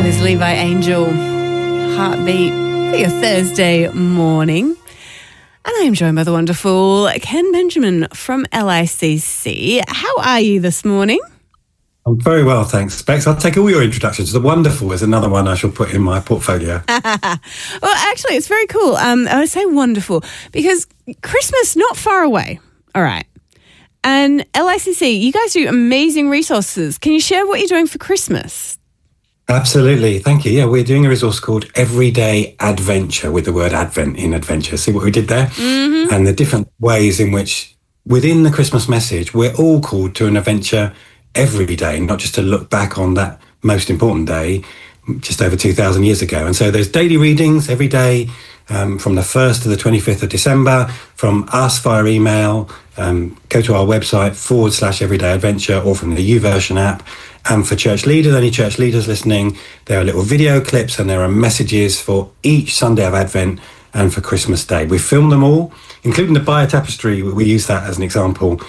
was Levi Angel, Heartbeat, for your Thursday morning. And I am joined by the wonderful Ken Benjamin from LICC. How are you this morning? I'm very well, thanks, Bex. I'll take all your introductions. The wonderful is another one I shall put in my portfolio. Well, actually, it's very cool. I would say wonderful because Christmas not far away. All right. And LICC, you guys do amazing resources. Can you share what you're doing for Christmas? Absolutely. Thank you. Yeah, we're doing a resource called Everyday Adventure with the word Advent in adventure. See what we did there? Mm-hmm. And the different ways in which within the Christmas message, we're all called to an adventure every day, not just to look back on that most important day just over 2,000 years ago. And so there's daily readings every day from the 1st to the 25th of December from us via email. Go to our website /Everyday Adventure or from the YouVersion app. And for church leaders, any church leaders listening, there are little video clips and there are messages for each Sunday of Advent and for Christmas Day. We filmed them all, including the Buyer Tapestry. We use that as an example.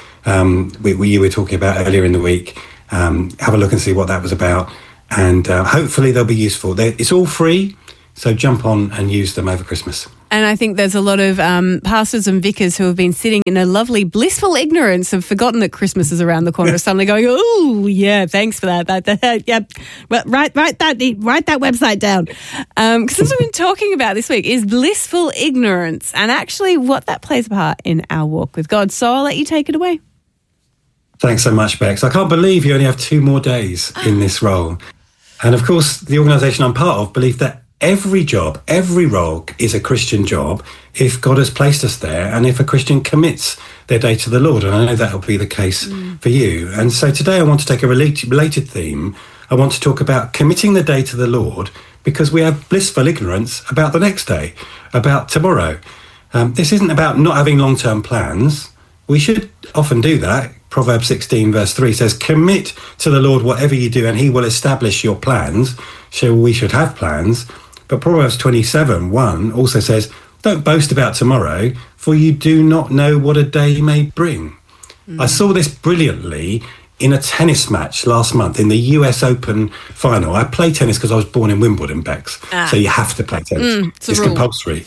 You were talking about earlier in the week. Have a look and see what that was about. And hopefully they'll be useful. It's all free, so jump on and use them over Christmas. And I think there's a lot of pastors and vicars who have been sitting in a lovely blissful ignorance, have forgotten that Christmas is around the corner, suddenly going, oh, yeah, thanks for that. Yeah, well, write that website down. Because as we've been talking about this week is blissful ignorance and actually what that plays a part in our walk with God. So I'll let you take it away. Thanks so much, Bex. I can't believe you only have 2 more days in this role. And of course, the organisation I'm part of believe that every job, every role is a Christian job if God has placed us there and if a Christian commits their day to the Lord. And I know that will be the case for you. And so today I want to take a related theme. I want to talk about committing the day to the Lord because we have blissful ignorance about the next day, about tomorrow. This isn't about not having long-term plans. We should often do that. Proverbs 16 verse 3 says, commit to the Lord whatever you do and he will establish your plans. So we should have plans. But Proverbs 27:1 also says, don't boast about tomorrow, for you do not know what a day may bring. I saw this brilliantly in a tennis match last month in the US Open final. I play tennis because I was born in Wimbledon, Bex. So you have to play tennis. It's compulsory.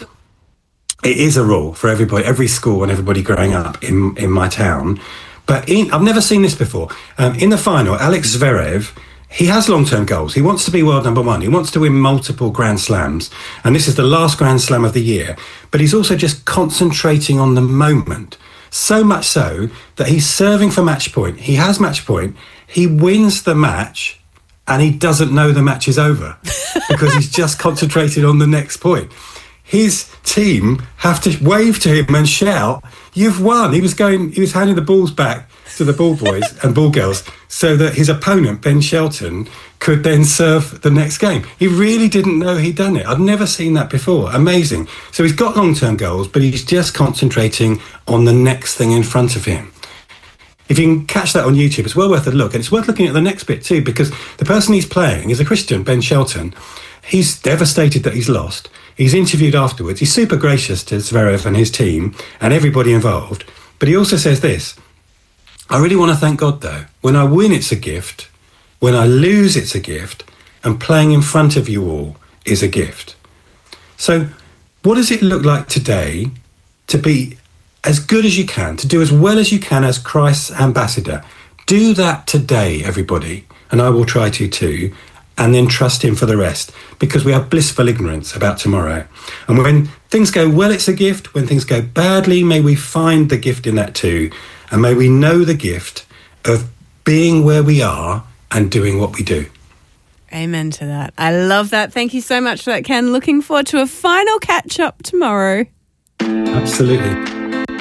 It is a rule for everybody, every school and everybody growing up in my town. But I've never seen this before. In the final, Alex Zverev, he has long-term goals. He wants to be world number 1. He wants to win multiple Grand Slams. And this is the last Grand Slam of the year. But he's also just concentrating on the moment. So much so that he's serving for match point. He has match point. He wins the match and he doesn't know the match is over because he's just concentrated on the next point. His team have to wave to him and shout, you've won. He was handing the balls back to the ball boys and ball girls so that his opponent, Ben Shelton, could then serve the next game. He really didn't know he'd done it. I've never seen that before. Amazing. So he's got long-term goals, but he's just concentrating on the next thing in front of him. If you can catch that on YouTube, it's well worth a look. And it's worth looking at the next bit too, because the person he's playing is a Christian, Ben Shelton. He's devastated that he's lost. He's interviewed afterwards. He's super gracious to Zverev and his team and everybody involved. But he also says this, I really want to thank God, though. When I win, it's a gift. When I lose, it's a gift. And playing in front of you all is a gift. So what does it look like today to be as good as you can, to do as well as you can as Christ's ambassador? Do that today, everybody. And I will try to too. And then trust him for the rest, because we have blissful ignorance about tomorrow. And when things go well, it's a gift. When things go badly, may we find the gift in that too. And may we know the gift of being where we are and doing what we do. Amen to that. I love that. Thank you so much for that, Ken. Looking forward to a final catch-up tomorrow. Absolutely.